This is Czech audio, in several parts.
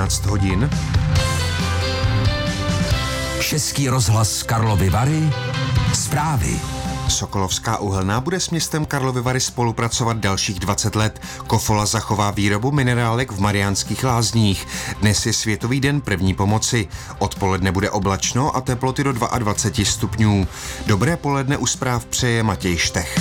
19 hodin. Český rozhlas Karlovy Vary. Zprávy. Sokolovská uhelná bude s městem Karlovy Vary spolupracovat dalších 20 let. Kofola zachová výrobu minerálek v Mariánských Lázních. Dnes je Světový den první pomoci. Odpoledne bude oblačno a teploty do 22 stupňů. Dobré poledne u zpráv přeje Matěj Štech.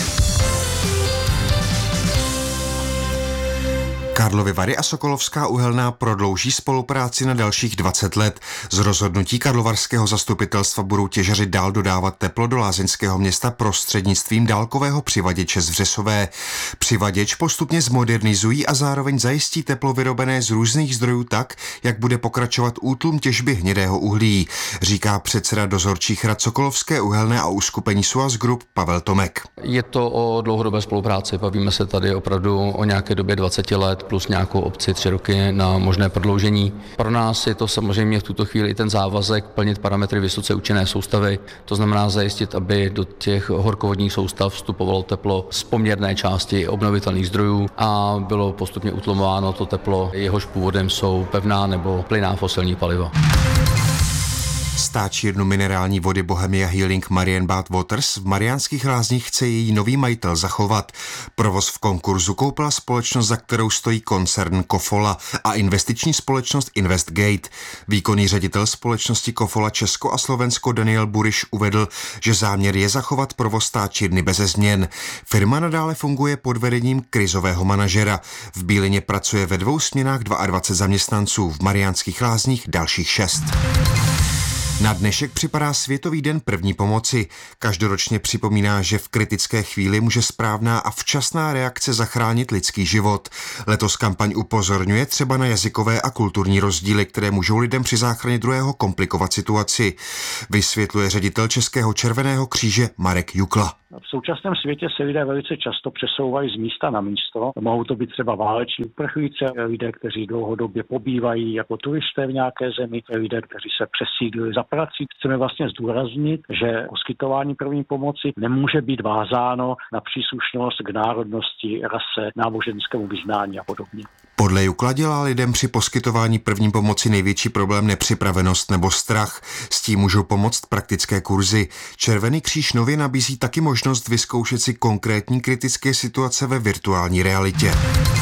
Karlovy Vary a Sokolovská uhelná prodlouží spolupráci na dalších 20 let. Z rozhodnutí karlovarského zastupitelstva budou těžaři dál dodávat teplo do lázeňského města prostřednictvím dálkového přivaděče z Vřesové. Přivaděč postupně zmodernizují a zároveň zajistí teplo vyrobené z různých zdrojů tak, jak bude pokračovat útlum těžby hnědého uhlí, říká předseda dozorčích rad Sokolovské uhelné a uskupení Suaz Group Pavel Tomek. Je to o dlouhodobé spolupráci, bavíme se tady opravdu o nějaké době 20 let plus nějakou opci 3 roky na možné prodloužení. Pro nás je to samozřejmě v tuto chvíli ten závazek plnit parametry vysoce účinné soustavy, to znamená zajistit, aby do těch horkovodních soustav vstupovalo teplo z poměrné části obnovitelných zdrojů a bylo postupně utlumováno to teplo, jehož původem jsou pevná nebo plynná fosilní paliva. Stáčírnu minerální vody Bohemia Healing Marienbad Waters v Mariánských Lázních chce její nový majitel zachovat. Provoz v konkurzu koupila společnost, za kterou stojí koncern Kofola a investiční společnost Investgate. Výkonný ředitel společnosti Kofola Česko a Slovensko Daniel Buriš uvedl, že záměr je zachovat provoz stáčírny beze změn. Firma nadále funguje pod vedením krizového manažera. V Bílině pracuje ve 2 směnách 22 zaměstnanců, v Mariánských Lázních dalších 6. Na dnešek připadá Světový den první pomoci. Každoročně připomíná, že v kritické chvíli může správná a včasná reakce zachránit lidský život. Letos kampaň upozorňuje třeba na jazykové a kulturní rozdíly, které můžou lidem při záchraně druhého komplikovat situaci. Vysvětluje ředitel Českého červeného kříže Marek Jukla. V současném světě se lidé velice často přesouvají z místa na místo. Mohou to být třeba váleční uprchlíci, lidé, kteří dlouhodobě pobývají jako turisté v nějaké zemi, lidé, kteří se přesídlili za prací. Chceme vlastně zdůraznit, že poskytování první pomoci nemůže být vázáno na příslušnost k národnosti, rase, náboženskému vyznání a podobně. Podle Jukla dělá lidem při poskytování první pomoci největší problém nepřipravenost nebo strach. S tím můžou pomoct praktické kurzy. Červený kříž nově nabízí taky možnost vyzkoušet si konkrétní kritické situace ve virtuální realitě.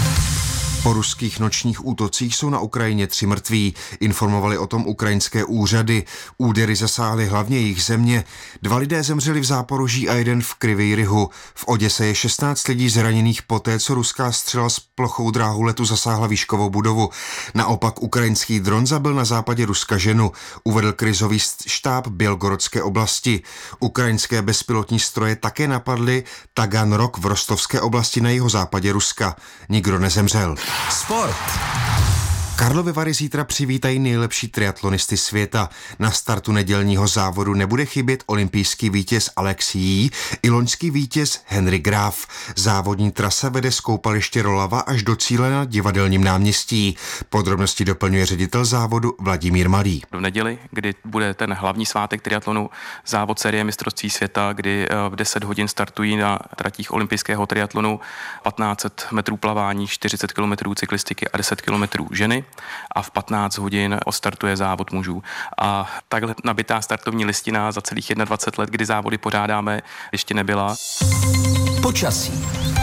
Po ruských nočních útocích jsou na Ukrajině 3 mrtví. Informovali o tom ukrajinské úřady. Údery zasáhly hlavně jejich země. 2 lidé zemřeli v Záporoží a 1 v Kryvyi Rihu. V Oděse je 16 lidí zraněných poté, co ruská střela s plochou dráhu letu zasáhla výškovou budovu. Naopak ukrajinský dron zabil na západě Ruska ženu, uvedl krizový štáb Bělgorodské oblasti. Ukrajinské bezpilotní stroje také napadly Taganrog v Rostovské oblasti na jihozápadě Ruska. Nikdo nezemřel. Sport. Karlovy Vary zítra přivítají nejlepší triatlonisty světa. Na startu nedělního závodu nebude chybět olympijský vítěz Alex Yee i loňský vítěz Henry Graf. Závodní trasa vede z koupaliště Rolava až do cíle na Divadelním náměstí. Podrobnosti doplňuje ředitel závodu Vladimír Malý. V neděli, kdy bude ten hlavní svátek triatlonu, závod série mistrovství světa, kdy v 10 hodin startují na tratích olympijského triatlonu 1500 metrů plavání, 40 km cyklistiky a 10 km ženy. A v 15 hodin odstartuje závod mužů. A takhle nabitá startovní listina za celých 21 let, kdy závody pořádáme, ještě nebyla. Počasí.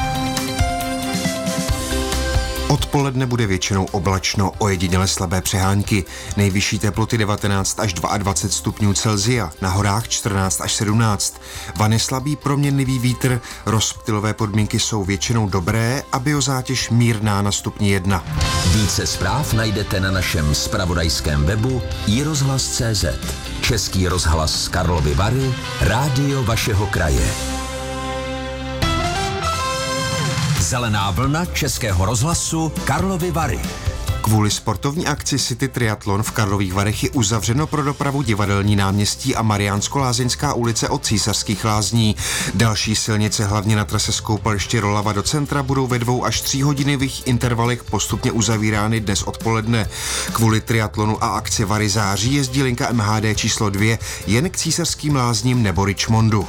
Odpoledne bude většinou oblačno, ojediněle slabé přehánky. Nejvyšší teploty 19 až 22 stupňů Celsia, na horách 14 až 17. Vane slabý proměnlivý vítr, rozptylové podmínky jsou většinou dobré a biozátěž mírná na stupni 1. Více zpráv najdete na našem zpravodajském webu iRozhlas.cz. Český rozhlas Karlovy Vary, rádio vašeho kraje. Zelená vlna Českého rozhlasu Karlovy Vary. Kvůli sportovní akci City Triathlon v Karlových Varech je uzavřeno pro dopravu Divadelní náměstí a Mariánsko-Lázeňská ulice od Císařských lázní. Další silnice, hlavně na trase z koupaliště Rolava do centra, budou ve 2 až 3 hodinových intervalech postupně uzavírány dnes odpoledne. Kvůli triatlonu a akci Vary září jezdí linka MHD číslo 2 jen k Císařským lázním nebo Richmondu.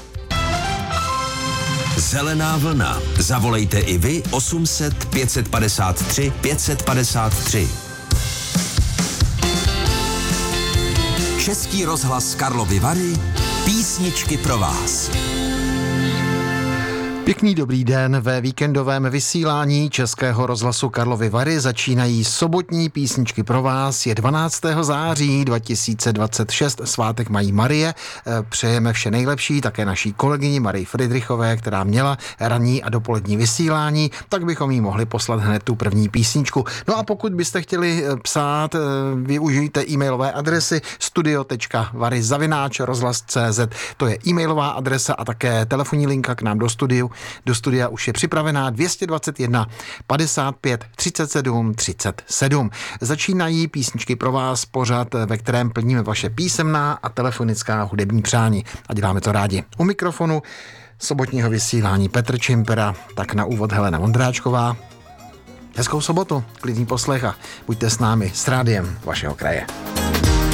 Zelená vlna. Zavolejte i vy 800 553 553. Český rozhlas Karlovy Vary, písničky pro vás. Pěkný dobrý den, ve víkendovém vysílání Českého rozhlasu Karlovy Vary začínají sobotní písničky pro vás. Je 12. září 2026, svátek mají Marie. Přejeme vše nejlepší také naší kolegyni Marii Friedrichové, která měla ranní a dopolední vysílání, tak bychom jí mohli poslat hned tu první písničku. No a pokud byste chtěli psát, využijte e-mailové adresy studio.vary@rozhlas.cz. To je e-mailová adresa a také telefonní linka k nám do studia už je připravená 221 55 37 37. Začínají písničky pro vás, pořad, ve kterém plníme vaše písemná a telefonická hudební přání. A děláme to rádi. U mikrofonu sobotního vysílání Petr Čimpera, tak na úvod Helena Vondráčková. Hezkou sobotu, klidný poslech a buďte s námi s rádiem vašeho kraje.